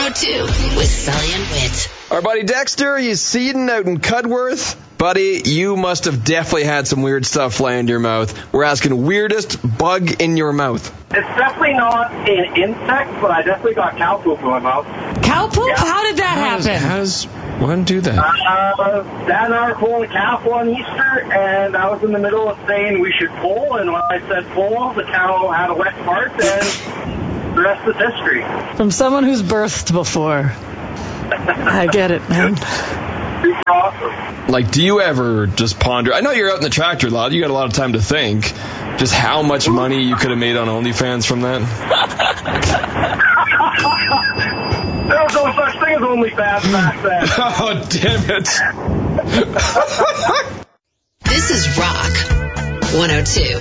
102 with Sully and Whit. Our buddy Dexter, he's seeding out in Cudworth. Buddy, you must have definitely had some weird stuff fly into your mouth. We're asking weirdest bug in your mouth. It's definitely not an insect, but I definitely got cow poop in my mouth. Cow poop? Yeah. How did that happen? How does one do that? Dad and I were pulling a cow on Easter, and I was in the middle of saying we should pull, and when I said pull, the cow had a wet fart, and the rest is history. From someone who's birthed before. I get it, man. Super awesome. Like, do you ever just ponder? I know you're out in the tractor a lot. You got a lot of time to think. Just how much money you could have made on OnlyFans from that? There was no such thing as OnlyFans back then. Oh, damn it. This is Rock 102.